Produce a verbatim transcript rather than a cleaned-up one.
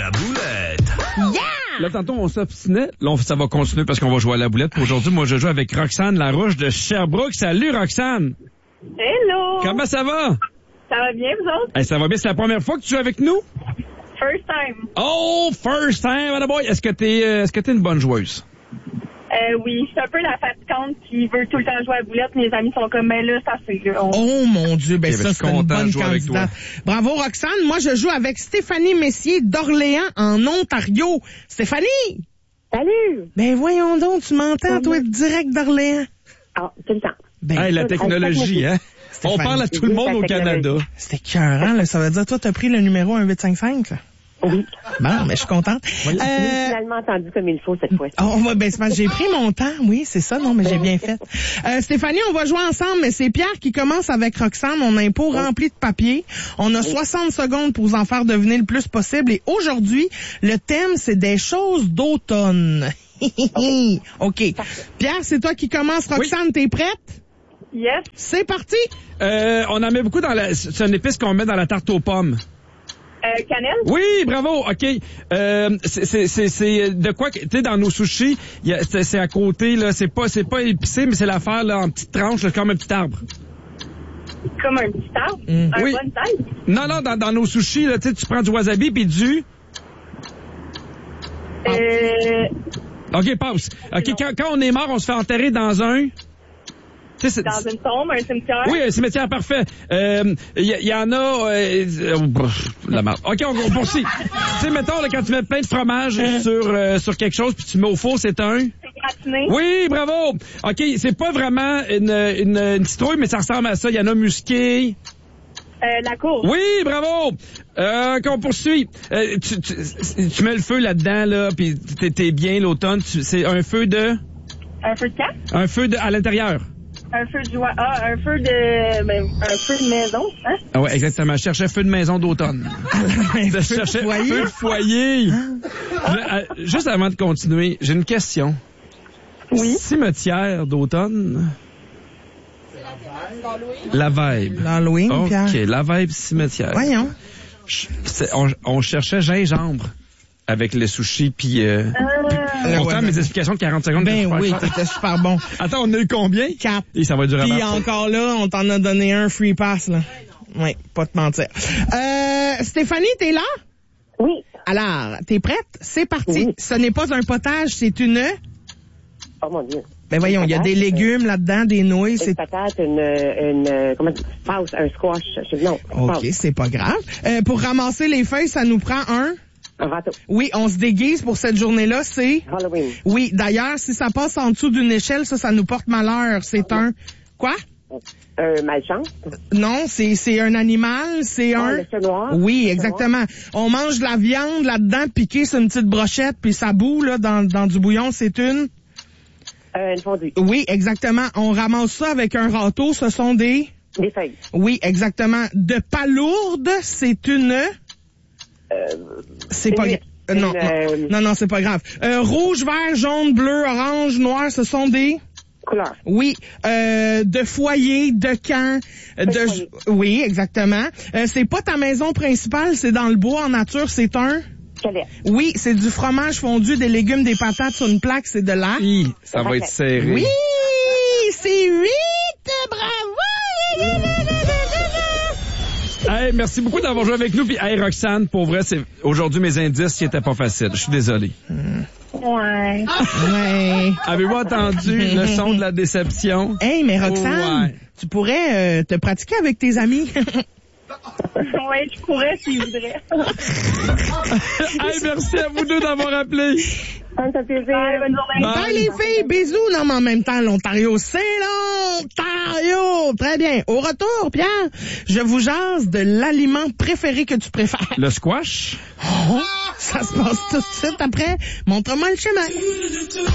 La boulette. Yeah! Là, tantôt, on s'obstinait. Là, on- ça va continuer parce qu'on va jouer à la boulette. Pour aujourd'hui, moi, je joue avec Roxane Larouche de Sherbrooke. Salut, Roxane! Hello! Comment ça va? Ça va bien, vous autres? Hey, ça va bien? C'est la première fois que tu joues avec nous? First time. Oh, first time, atta boy! Est-ce que t'es, euh, est-ce que t'es une bonne joueuse? Euh, oui, je suis un peu la fatigante qui veut tout le temps jouer à la boulette. Mes amis sont comme, mais là, ça fait. On... Oh mon Dieu, ben Ok, ben, ça je suis c'est une content de bonne jouer avec candidate. Bravo Roxane, moi je joue avec Stéphanie Messier d'Orléans en Ontario. Stéphanie! Salut! Ben voyons donc, tu m'entends toi direct d'Orléans? Ah, tout le temps. Ben, Hey, la technologie, hein? On Stéphanie. parle à tout le monde au Canada. c'était écœurant, là. Ça veut dire, toi, t'as pris le numéro un huit cinq cinq, là? Oui. Bon, mais je suis contente. J'ai Euh, finalement entendu comme il faut cette fois-ci. oh, ouais, ben, c'est parce que j'ai pris mon temps. Oui, c'est ça. Non, mais j'ai bien fait. Euh, Stéphanie, on va jouer ensemble, mais c'est Pierre qui commence avec Roxane. On a un pot rempli de papier. On a soixante secondes pour vous en faire deviner le plus possible. Et aujourd'hui, le thème, c'est des choses d'automne. OK. Pierre, c'est toi qui commence. Roxane, t'es prête? Yes. C'est parti. Euh, on en met beaucoup dans la... C'est une épice qu'on met dans la tarte aux pommes. Euh, cannelle? Oui, bravo, OK. Euh, c'est, c'est, c'est, c'est de quoi, que- tu sais, dans nos sushis, il y a- c'est, c'est à côté, là, c'est pas, c'est pas épicé, mais c'est l'affaire, là, en petites tranches, là, comme un petit arbre. Comme un petit arbre? Mm. Un Oui. bonne taille? Non, non, dans, dans nos sushis, là, tu sais, tu prends du wasabi puis du... Euh, OK, passe. OK, quand, quand on est mort, on se fait enterrer dans un... Tu sais, c'est- dans une tombe, un cimetière? Oui, un cimetière parfait. Il euh, y, y en a... Euh, euh, bref, la merde. OK, on, on poursuit. Tu sais, mettons, là, quand tu mets plein de fromage sur, euh, sur quelque chose, puis tu mets au four, c'est un... C'est gratiné? Oui, bravo! OK, c'est pas vraiment une, une, une citrouille, mais ça ressemble à ça. Il y en a musqué. Euh, la cour? Oui, bravo! Euh, qu'on poursuit. Euh, tu, tu, tu mets le feu là-dedans, là, puis t'es, t'es bien l'automne. Tu- C'est un feu de... Un feu de camp? Un feu de, à l'intérieur. Un feu de joie. Ah, un feu de, ben, un feu de maison, hein? Ah ouais, exactement. Je cherchais feu de maison d'automne. Je cherchais foyer? feu de foyer. Je- euh, juste avant de continuer, j'ai une question. Oui. Cimetière d'automne. La vibe. L'Halloween, OK, Pierre. la vibe cimetière. Voyons. Ch- c'est- on, on cherchait gingembre avec les sushis, puis euh, Euh, pourtant, ouais, ben- mes explications de quarante secondes. Ben étaient super oui, claires. t'étais super bon. Attends, on a eu combien? Quatre. Et ça va durer Puis avant. encore là, on t'en a donné un free pass, là. Oui, pas te mentir. Euh, Stéphanie, t'es là? Oui. Alors, t'es prête? C'est parti. Oui. Ce n'est pas un potage, c'est une... Oh mon Dieu. Ben voyons, il y a des légumes là-dedans, des nouilles, Une c'est... patate, une, une, comment tu passe, un squash. Je- Non, OK, passe. c'est pas grave. Euh, pour ramasser les feuilles, ça nous prend un... Un râteau. Oui, on se déguise pour cette journée-là, c'est... Halloween. Oui, d'ailleurs, si ça passe en dessous d'une échelle, ça, ça nous porte malheur. C'est un... Quoi? Un malchance. Non, c'est c'est un animal, c'est Ah, un... le chat noir. Oui, exactement. On mange de la viande là-dedans, piquée sur une petite brochette, puis ça bout là, dans, dans du bouillon, c'est une... Euh, une fondue. Oui, exactement. On ramasse ça avec un râteau, ce sont des... Des feuilles. Oui, exactement. De palourde, c'est une... Euh, C'est pas... une- euh, non, une, non, euh, non, non, c'est pas grave. Euh, rouge, vert, jaune, bleu, orange, noir, ce sont des... couleur. Oui, euh, de foyer, de camp, euh, de foyer. oui, exactement. Euh, c'est pas ta maison principale, c'est dans le bois en nature, c'est un Calais. oui, c'est du fromage fondu, des légumes, des patates sur une plaque, c'est de la Hi, ça va être serré. oui, c'est huit, bravo. Hey, merci beaucoup d'avoir joué avec nous. Puis, hey, Roxane, pour vrai, c'est aujourd'hui mes indices qui étaient pas faciles. Je suis désolé. Ouais. Ouais. Avez-vous entendu le son de la déception? Hey, mais Roxane, Ouais. tu pourrais euh, te pratiquer avec tes amis. Ouais, je pourrais s'ils voudraient. Hey, merci à vous deux d'avoir appelé. Ça me fait plaisir. Bye, bonne journée. Bye. Bye les filles, bisous. Non, mais en même temps, l'Ontario, c'est l'Ontario. Très bien. Au retour, Pierre, je vous jase de l'aliment préféré que tu préfères. Le squash? Oh, ça se passe tout de suite après. Montre-moi le chemin.